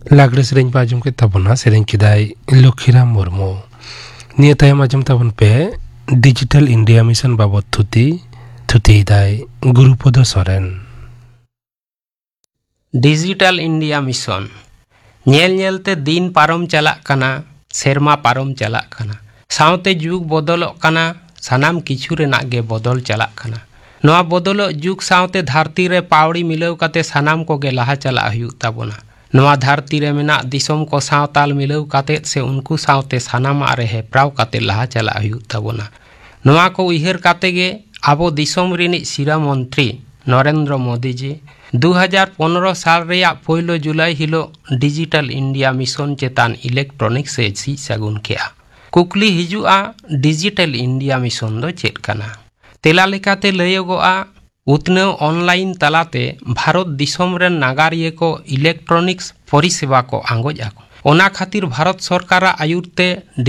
लागड़े सेरें पे आजम के तबना सेरें किदाई लखीराम मुर्मू निये तायम आजम तबन पे डिजिटल इंडिया मिशन बाबत थुती दाई गुरुपद Soren digital India mission nail नेलते दिन पारम चलाक कना सेरमा पारम चलाक कना सावते जुग बदलक कना सानाम किछु रेनाक गे बदल चलाक कना नवा बदलक जुग सावते धरती रे पावड़ी मिलाव काते सानाम को गे लाहा चला हुयुग ताबोना नवा धरती रे मेना दिसोम को सावताल मिलाव काते से उनको सावते सानामा रे हेप्राव काते लाहा चला हुयुग ताबोना नवा को उइहर काते गे आबो दिसोम रिनिज सिरा मंत्री नरेंद्र मोदी जी 2015 साल रेया पहलो जुलाई हिलो डिजिटल इंडिया मिशन चेतान इलेक्ट्रॉनिक से सी सगुन केआ कुकली हिजुआ डिजिटल इंडिया मिशन दो चेत कना तेला लेकाते लयगोआ उतनेव ऑनलाइन तलाते भारत दिसोम रेन नागारिये को इलेक्ट्रॉनिक्स परिसेवा को आंगोज आको ओना खातिर भारत सरकार आयुरते